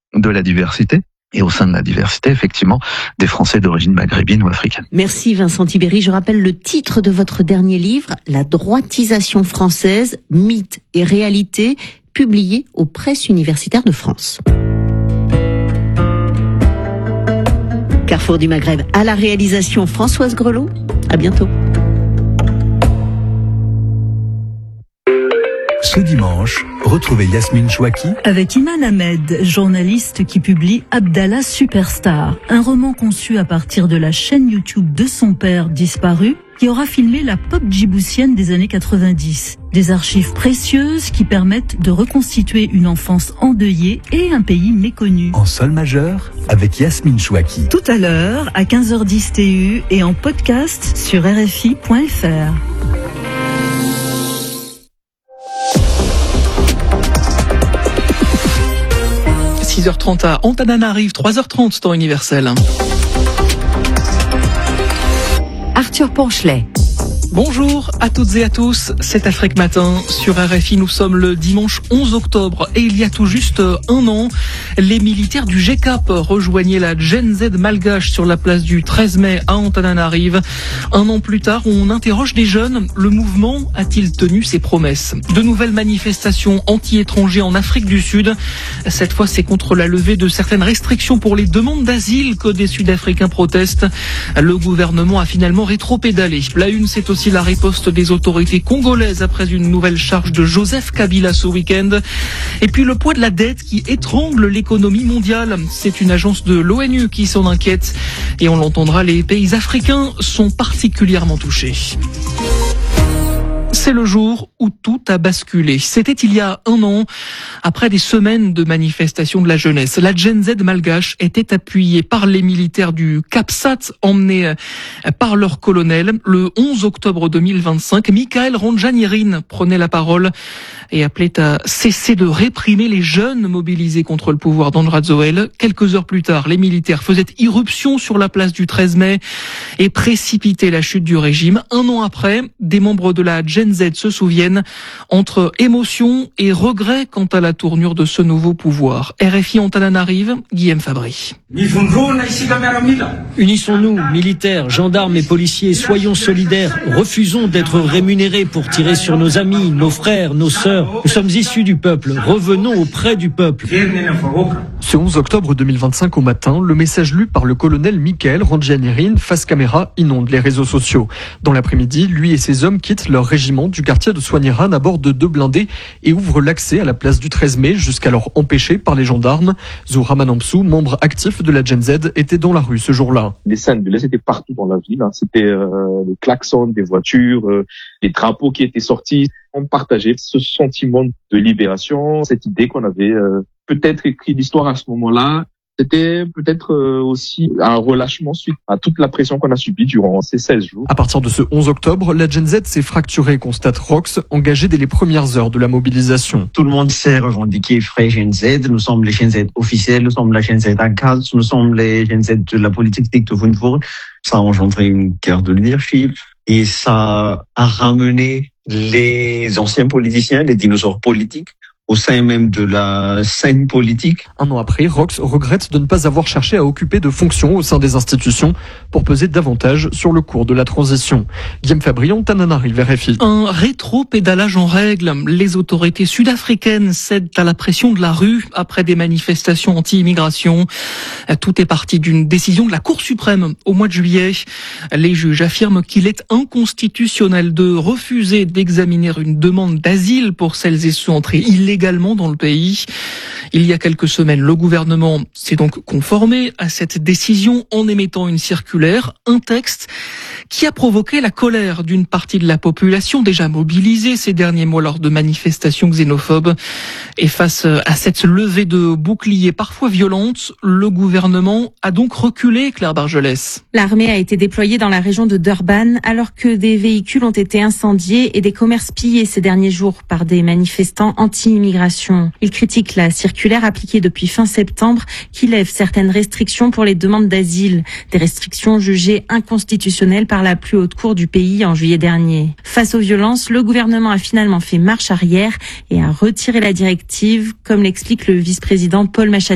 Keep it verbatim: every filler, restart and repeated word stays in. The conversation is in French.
de la diversité. Et au sein de la diversité, effectivement, des Français d'origine maghrébine ou africaine. Merci Vincent Tibéri. Je rappelle le titre de votre dernier livre, La droitisation française, mythe et réalité, publié aux Presses universitaires de France. Carrefour du Maghreb, à la réalisation Françoise Grelot. À bientôt. Ce dimanche, retrouvez Yasmine Chouaki avec Iman Ahmed, journaliste qui publie Abdallah Superstar, un roman conçu à partir de la chaîne YouTube de son père disparu, qui aura filmé la pop djiboutienne des années quatre-vingt-dix. Des archives précieuses qui permettent de reconstituer une enfance endeuillée et un pays méconnu. En sol majeur avec Yasmine Chouaki. Tout à l'heure, à quinze heures dix T U et en podcast sur R F I point F R. six heures trente à Antananarive, trois heures trente temps universel. Arthur Ponchelet. Bonjour à toutes et à tous, c'est Afrique Matin. Sur R F I, nous sommes le dimanche onze octobre et il y a tout juste un an, les militaires du G C A P rejoignaient la Gen Z malgache sur la place du treize mai à Antananarive. Un an plus tard, on interroge les jeunes. Le mouvement a-t-il tenu ses promesses? De nouvelles manifestations anti-étrangers en Afrique du Sud. Cette fois, c'est contre la levée de certaines restrictions pour les demandes d'asile que des Sud-Africains protestent. Le gouvernement a finalement rétropédalé. La une, c'est aussi la riposte des autorités congolaises après une nouvelle charge de Joseph Kabila ce week-end. Et puis le poids de la dette qui étrangle l'économie mondiale. C'est une agence de l'ONU qui s'en inquiète. Et on l'entendra, les pays africains sont particulièrement touchés. C'est le jour où tout a basculé. C'était il y a un an, après des semaines de manifestations de la jeunesse. La Gen Z malgache était appuyée par les militaires du CAPSAT, emmenés par leur colonel. Le onze octobre deux mille vingt-cinq, Michael Randjanirin prenait la parole et appelait à cesser de réprimer les jeunes mobilisés contre le pouvoir d'Andradzoël. Quelques heures plus tard, les militaires faisaient irruption sur la place du treize mai et précipitaient la chute du régime. Un an après, des membres de la Gen Z se souviennent, entre émotion et regret quant à la tournure de ce nouveau pouvoir. R F I Antananarive, Guillaume Fabry. Unissons-nous, militaires, gendarmes et policiers, soyons solidaires, refusons d'être rémunérés pour tirer sur nos amis, nos frères, nos sœurs. Nous sommes issus du peuple, revenons auprès du peuple. Ce onze octobre deux mille vingt-cinq au matin, le message lu par le colonel Michael Randjanirin face caméra inonde les réseaux sociaux. Dans l'après-midi, lui et ses hommes quittent leur régiment du quartier de Soigniran à bord de deux blindés et ouvrent l'accès à la place du treize mai, jusqu'alors empêché par les gendarmes. Zoura Manampsou, membre actif de la Gen Z, était dans la rue ce jour-là. Les scènes de l'Est étaient partout dans la ville. Hein. C'était euh, le klaxon des voitures, euh, les drapeaux qui étaient sortis. On partageait ce sentiment de libération, cette idée qu'on avait euh, peut-être écrit l'histoire à ce moment-là. C'était peut-être euh, aussi un relâchement suite à toute la pression qu'on a subie durant ces seize jours. À partir de ce onze octobre, la Gen Z s'est fracturée, constate Rox, engagée dès les premières heures de la mobilisation. Tout le monde s'est revendiqué frère Gen Z. Nous sommes les Gen Z officiels, nous sommes la Gen Z à Cal, nous sommes les Gen Z de la politique de Windvoort. Ça a engendré une guerre de leadership et ça a ramené les anciens politiciens, les dinosaures politiques, au sein même de la scène politique. Un an après, Rox regrette de ne pas avoir cherché à occuper de fonctions au sein des institutions pour peser davantage sur le cours de la transition. Guillaume Fabry, Antananarive, R F I. Un rétro-pédalage en règle. Les autorités sud-africaines cèdent à la pression de la rue après des manifestations anti-immigration. Tout est parti d'une décision de la Cour suprême au mois de juillet. Les juges affirment qu'il est inconstitutionnel de refuser d'examiner une demande d'asile pour celles et ceux entrés illégalement également dans le pays. Il y a quelques semaines, le gouvernement s'est donc conformé à cette décision en émettant une circulaire, un texte qui a provoqué la colère d'une partie de la population déjà mobilisée ces derniers mois lors de manifestations xénophobes. Et face à cette levée de boucliers parfois violente, le gouvernement a donc reculé, Claire Bargelès. L'armée a été déployée dans la région de Durban alors que des véhicules ont été incendiés et des commerces pillés ces derniers jours par des manifestants anti-immigration. Il critique la circulaire appliquée depuis fin septembre qui lève certaines restrictions pour les demandes d'asile, des restrictions jugées inconstitutionnelles par la plus haute cour du pays en juillet dernier. Face aux violences, le gouvernement a finalement fait marche arrière et a retiré la directive, comme l'explique le vice-président Paul Machat.